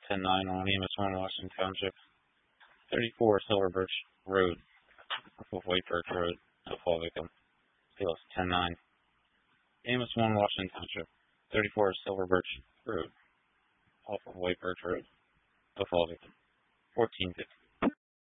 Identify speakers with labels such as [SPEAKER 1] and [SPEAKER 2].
[SPEAKER 1] 10-9 on Amos 1, Washington Township. 34 Silver Birch Road, off of White Birch Road, no fall victim. Appeals 10-9. Amos 1, Washington Township. 34 Silver Birch Road, off of White Birch Road, no fall victim. 14-15.